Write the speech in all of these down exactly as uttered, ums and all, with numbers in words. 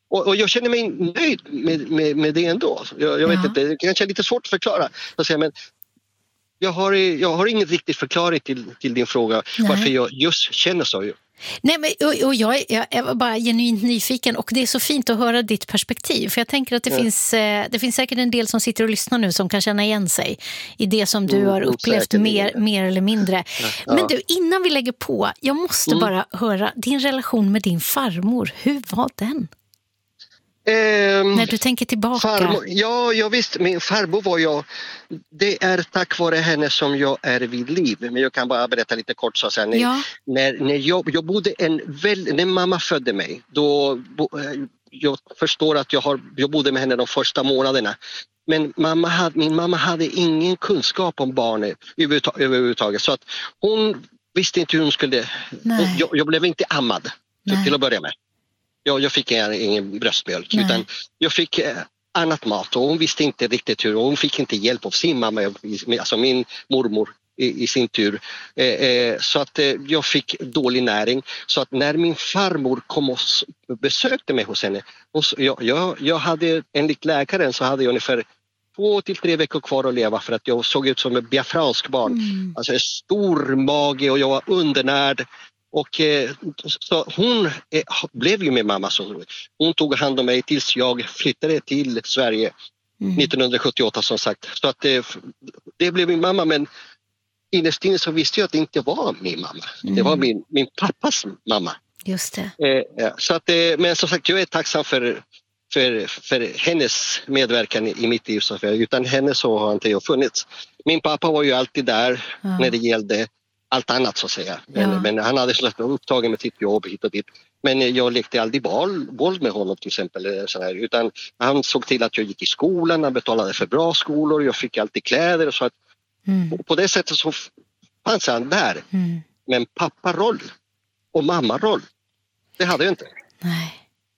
Och, och jag känner mig nöjd med, med, med det ändå. Jag, jag vet Ja. inte, det kanske är lite svårt att förklara. Så att säga, men jag har, jag har ingen riktig förklaring till, till din fråga. Nej. Varför jag just känner så. Ju. Nej, men, och, och jag, jag är bara genuint nyfiken och det är så fint att höra ditt perspektiv. För jag tänker att det, Mm. finns, eh, det finns säkert en del som sitter och lyssnar nu som kan känna igen sig i det som du Mm, har upplevt säkert. mer, mer eller mindre. Ja. Men du, innan vi lägger på, jag måste Mm. bara höra din relation med din farmor. Hur var den? Ehm, När du tänker tillbaka. farmor, ja, jag visst, min farmor var jag. Det är tack vare henne som jag är vid liv. Men jag kan bara berätta lite kort så sen. Ja. När, när jag, jag bodde en väl, när mamma födde mig, då bo, eh, jag förstår att jag, har, jag bodde med henne de första månaderna. Men mamma hade, min mamma hade ingen kunskap om barnet överhuvudtaget, överhuvudtaget. Så att hon visste inte hur hon skulle. Nej. Hon, jag, jag blev inte ammad till, Nej. till att börja med. Jag, jag fick ingen, ingen bröstmjölk Nej. utan jag fick eh, annat mat och hon visste inte riktigt hur. Och hon fick inte hjälp av sin mamma, alltså min mormor i, i sin tur. Eh, eh, så att eh, jag fick dålig näring. Så att när min farmor kom och s- besökte mig hos henne. Och så, jag, jag, jag hade, enligt läkaren så hade jag ungefär två till tre veckor kvar att leva för att jag såg ut som ett biafransk barn. Mm. Alltså en stor mage och jag var undernärd. Och eh, så hon eh, blev ju min mamma. Så hon tog hand om mig tills jag flyttade till Sverige Mm. nittonhundrasjuttioåtta som sagt. Så att eh, det blev min mamma, men innerst inne så visste jag att det inte var min mamma. Mm. Det var min, min pappas mamma. Just det. Eh, ja, så att, eh, men som sagt, jag är tacksam för, för, för hennes medverkan i, i mitt liv. Så att, utan henne så har inte jag funnits. Min pappa var ju alltid där Ja. när det gällde allt annat så att säga. Men, Ja. men han hade så sagt upptagen med sitt jobb hit och dit. Men eh, jag lekte aldrig boll, boll med honom till exempel. eller Så här, utan han såg till att jag gick i skolan, han betalade för bra skolor, jag fick alltid kläder. Och så att, Mm. på det sättet så fanns han där. Mm. Men papparoll och mammaroll, det hade jag inte. Nej.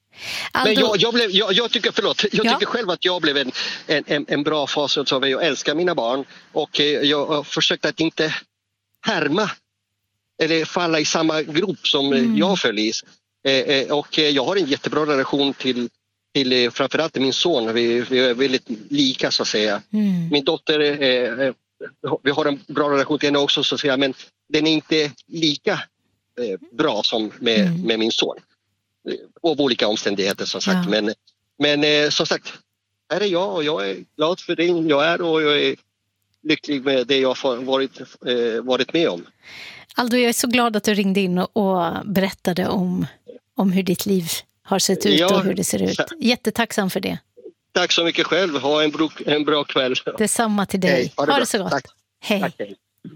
Men Aldo, jag, jag, blev, jag, jag tycker, förlåt, jag Ja. tycker själv att jag blev en, en, en, en bra fas av jag älskar mina barn och eh, jag har försökt att inte härma eller falla i samma grop som eh, Mm. jag föll i. Eh, eh, och eh, jag har en jättebra relation till, till eh, framförallt min son. Vi, vi är väldigt lika så att säga. mm. Min dotter, eh, eh, vi har en bra relation till henne också så att säga, men den är inte lika eh, bra som med, Mm. med min son. Eh, Av olika omständigheter som sagt. Ja. Men, men eh, som sagt, här är jag och jag är glad för det jag är och jag är lycklig med det jag har varit, eh, varit med om. Aldo, jag är så glad att du ringde in och, och berättade om, om hur ditt liv har sett ut Ja. och hur det ser ut. Jättetacksam för det. Tack så mycket själv. Ha en bra, en bra kväll. Detsamma till dig. Hej, ha det ha bra. det så gott. Tack. Hej. Tack, hej.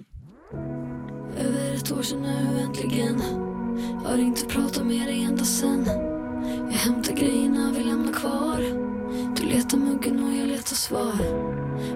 Över ett år sedan nu äntligen. Har inte pratat med dig ända sen. Jag hämtar grejerna vi lämnar kvar. Du letar muggen och jag letar svar.